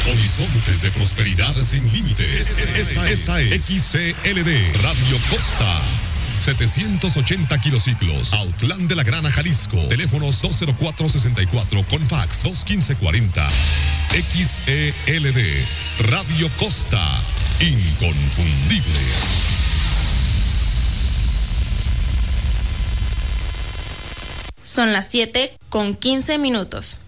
Horizontes de prosperidad sin límites. Esta es XCLD Radio Costa. 780 kilociclos, Autlán de la Grana, Jalisco. Teléfonos 204-64 con fax 215-40. XELD Radio Costa, inconfundible. Son las 7:15.